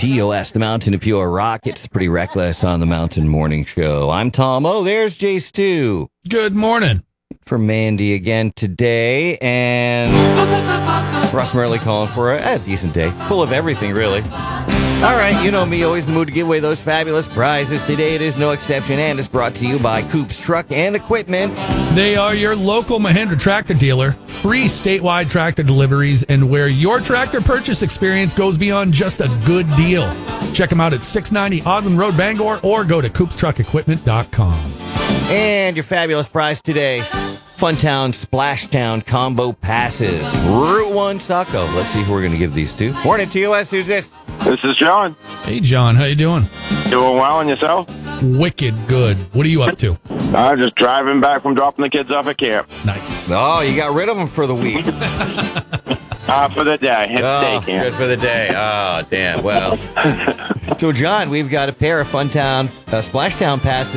TOS, the Mountain of Pure Rock. It's Pretty Reckless on the Mountain Morning Show. I'm Tom. Oh, there's Jay Stu. Good morning. For Mandy again today, and Russ Murley calling for a decent day. Full of everything, really. All right, you know me, always in the mood to give away those fabulous prizes. Today it is no exception, and it's brought to you by Coops Truck and Equipment. They are your local Mahindra tractor dealer, free statewide tractor deliveries, and where your tractor purchase experience goes beyond just a good deal. Check them out at 690 Ogden Road, Bangor, or go to CoopsTruckEquipment.com. And your fabulous prize today, Funtown Splashtown Combo Passes. Route 1 Saco. Let's see who we're going to give these to. Morning, TOS. Who's this? This is John. Hey, John. How you doing? Doing well, and yourself? Wicked good. What are you up to? I'm just driving back from dropping the kids off at camp. Nice. Oh, you got rid of them for the week. For the day. It's day camp. Just for the day. Oh, damn. Well. So, John, we've got a pair of Funtown Splashtown Passes